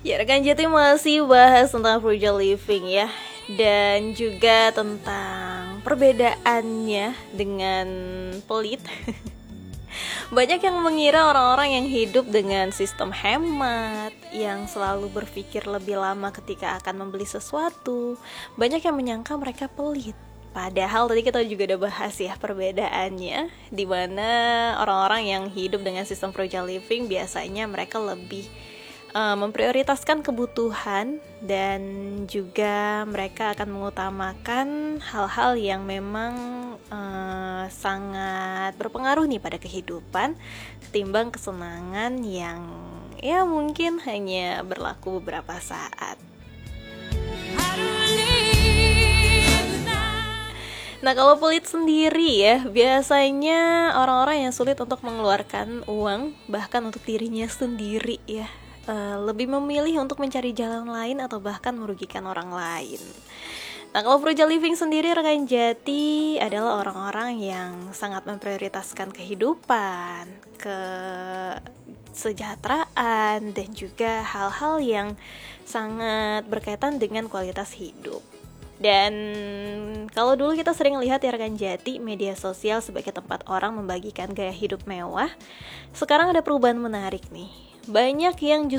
Ya, rekan Jati masih bahas tentang frugal living ya. Dan juga tentang perbedaannya dengan pelit. Banyak yang mengira orang-orang yang hidup dengan sistem hemat, yang selalu berpikir lebih lama ketika akan membeli sesuatu, banyak yang menyangka mereka pelit. Padahal tadi kita juga udah bahas ya perbedaannya, di mana orang-orang yang hidup dengan sistem frugal living biasanya mereka lebih memprioritaskan kebutuhan, dan juga mereka akan mengutamakan hal-hal yang memang sangat berpengaruh nih pada kehidupan, ketimbang kesenangan yang ya mungkin hanya berlaku beberapa saat. Nah, kalau pelit sendiri ya, biasanya orang-orang yang sulit untuk mengeluarkan uang bahkan untuk dirinya sendiri ya, lebih memilih untuk mencari jalan lain atau bahkan merugikan orang lain. Nah, kalau frugal living sendiri rekan Jati adalah orang-orang yang sangat memprioritaskan kehidupan, kesejahteraan, dan juga hal-hal yang sangat berkaitan dengan kualitas hidup. Dan kalau dulu kita sering lihat ya rekan Jati, media sosial sebagai tempat orang membagikan gaya hidup mewah, sekarang ada perubahan menarik nih. Banyak yang